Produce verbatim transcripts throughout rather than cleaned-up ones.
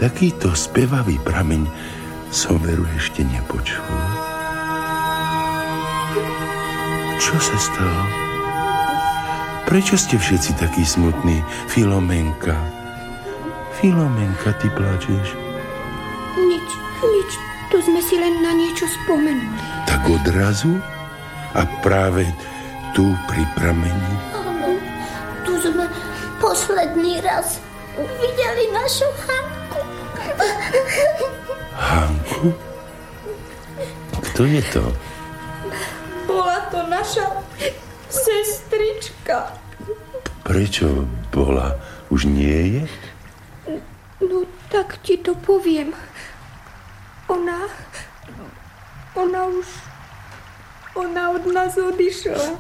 Takýto spevavý prameň som veru ešte nepočul. Čo sa stalo? Prečo ste všetci takí smutní, Filomenka? Filomenka, ty plačeš? Nič, nič. Tu sme si len na niečo spomenuli. Tak odrazu? A práve tu pri prameni? Áno, tu sme posledný raz videli našu Hanku. Hanku? Kto je to? Bola to naša sestrička. Prečo bola? Už nie je? No, tak ti to poviem. Ona... Ona už... Ona od nás odišla.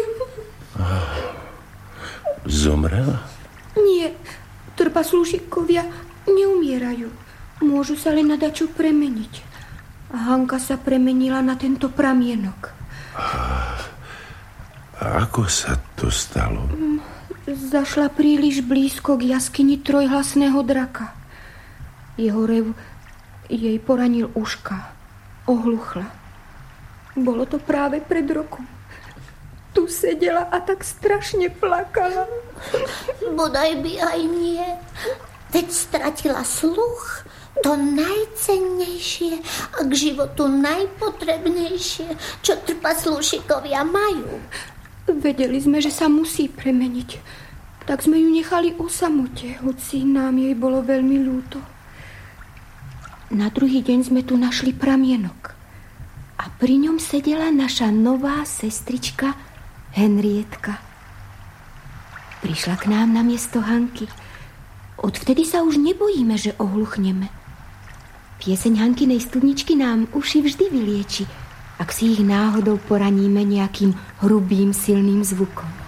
Zomrela? Nie. Trpaslúšikovia neumierajú. Môžu sa len na dačo premeniť. A Hanka sa premenila na tento pramienok. A, a ako sa to stalo? Zašla príliš blízko k jaskyni trojhlasného draka. Jeho rev jej poranil uška. Ohluchla. Bolo to práve pred rokom. Tu sedela a tak strašne plakala. Bodaj by aj nie. Veď stratila sluch, to najcennejšie a k životu najpotrebnejšie, čo trpaslúšikovia majú. Vedeli sme, že sa musí premeniť. Tak sme ju nechali o samote, hoci nám jej bolo veľmi ľúto. Na druhý deň sme tu našli pramienok. A pri ňom sedela naša nová sestrička Henrietka. Prišla k nám na miesto Hanky. Odvtedy sa už nebojíme, že ohluchneme. Pieseň Hankinej studničky nám uši vždy vylieči, ak si ich náhodou poraníme nejakým hrubým, silným zvukom.